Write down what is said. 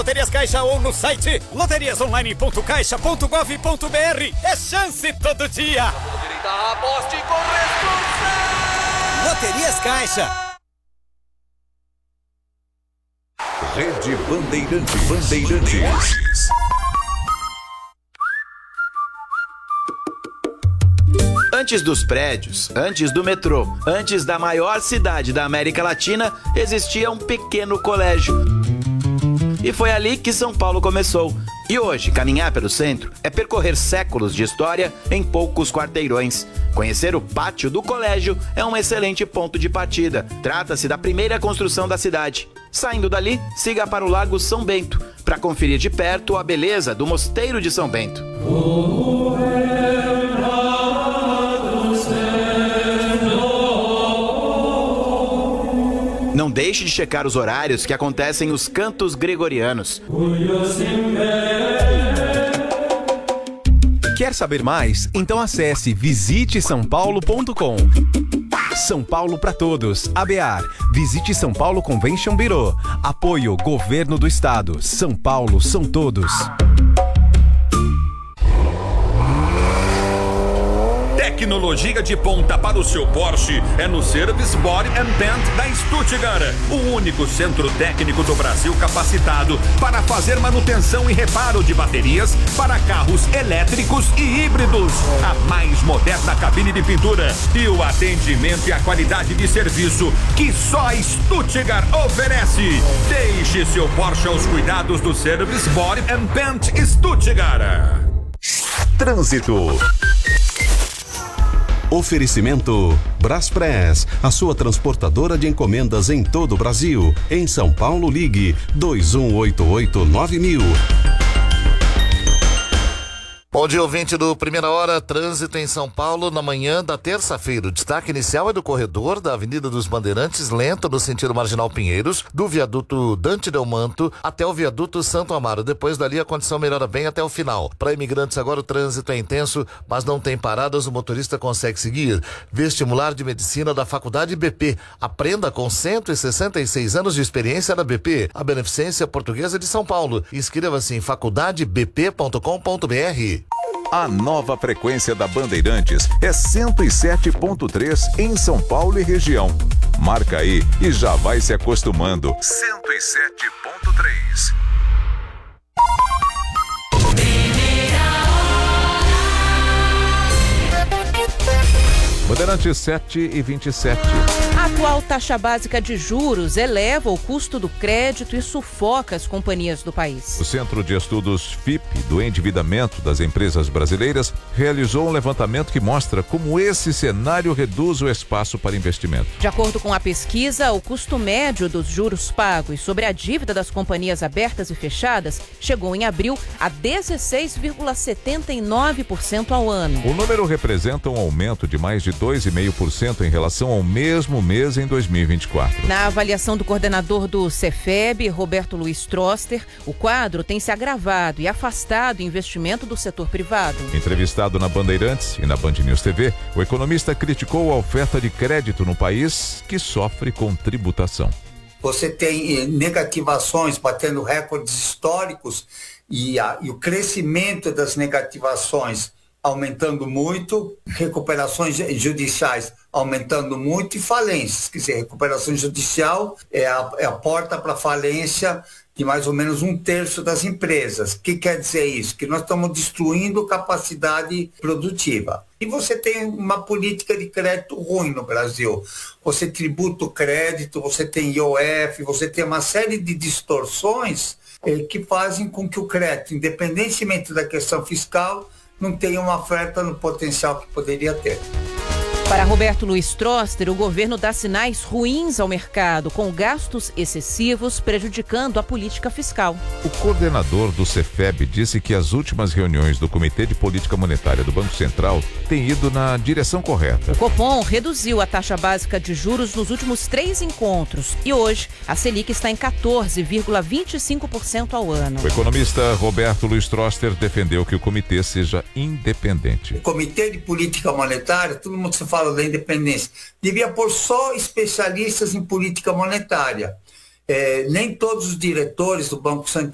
Loterias Caixa ou no site loteriasonline.caixa.gov.br. É chance todo dia. Aposte com responsabilidade. Loterias Caixa. Rede Bandeirantes. Antes dos prédios, antes do metrô, antes da maior cidade da América Latina, existia um pequeno colégio. E foi ali que São Paulo começou. E hoje, caminhar pelo centro é percorrer séculos de história em poucos quarteirões. Conhecer o pátio do colégio é um excelente ponto de partida. Trata-se da primeira construção da cidade. Saindo dali, siga para o Largo São Bento, para conferir de perto a beleza do Mosteiro de São Bento. Não deixe de checar os horários que acontecem os cantos gregorianos. Quer saber mais? Então acesse visitesaopaulo.com. São Paulo para todos. ABAR. Visite São Paulo Convention Bureau. Apoio Governo do Estado. São Paulo são todos. Tecnologia de ponta para o seu Porsche é no Service Body & Paint da Stuttgart, o único centro técnico do Brasil capacitado para fazer manutenção e reparo de baterias para carros elétricos e híbridos. A mais moderna cabine de pintura e o atendimento e a qualidade de serviço que só a Stuttgart oferece. Deixe seu Porsche aos cuidados do Service Body & Paint Stuttgart. Trânsito. Oferecimento Braspress, a sua transportadora de encomendas em todo o Brasil. Em São Paulo, ligue 2188-9000. Bom dia, ouvinte do Primeira Hora, trânsito em São Paulo na manhã da terça-feira. O destaque inicial é do corredor da Avenida dos Bandeirantes, lento no sentido Marginal Pinheiros, do viaduto Dante Delmanto até o viaduto Santo Amaro. Depois dali a condição melhora bem até o final. Para imigrantes agora o trânsito é intenso, mas não tem paradas, o motorista consegue seguir. Vestibular de Medicina da Faculdade BP. Aprenda com 166 anos de experiência na BP, a Beneficência Portuguesa de São Paulo. Inscreva-se em faculdadebp.com.br. A nova frequência da Bandeirantes é 107.3 em São Paulo e região. Marca aí e já vai se acostumando. 107.3. Bandeirantes 7h27. A atual taxa básica de juros eleva o custo do crédito e sufoca as companhias do país. O Centro de Estudos FIP do Endividamento das Empresas Brasileiras realizou um levantamento que mostra como esse cenário reduz o espaço para investimento. De acordo com a pesquisa, o custo médio dos juros pagos sobre a dívida das companhias abertas e fechadas chegou em abril a 16,79% ao ano. O número representa um aumento de mais de 2,5% em relação ao mesmo mês em 2024. Na avaliação do coordenador do Cefeb, Roberto Luiz Troster, o quadro tem se agravado e afastado o investimento do setor privado. Entrevistado na Bandeirantes e na Band News TV, o economista criticou a oferta de crédito no país, que sofre com tributação. Você tem negativações batendo recordes históricos e o crescimento das negativações aumentando muito, recuperações judiciais aumentando muito e falências. Quer dizer, recuperação judicial é a porta para a falência de mais ou menos 1/3 das empresas. O que quer dizer isso? Que nós estamos destruindo capacidade produtiva. E você tem uma política de crédito ruim no Brasil. Você tributa o crédito, você tem IOF, você tem uma série de distorções que fazem com que o crédito, independentemente da questão fiscal, não tem uma oferta no potencial que poderia ter. Para Roberto Luiz Troster, o governo dá sinais ruins ao mercado, com gastos excessivos prejudicando a política fiscal. O coordenador do Cefeb disse que as últimas reuniões do Comitê de Política Monetária do Banco Central têm ido na direção correta. O Copom reduziu a taxa básica de juros nos últimos 3 encontros e hoje a Selic está em 14,25% ao ano. O economista Roberto Luiz Troster defendeu que o comitê seja independente. O Comitê de Política Monetária, todo mundo se fala da independência, devia pôr só especialistas em política monetária. Nem todos os diretores do Banco Central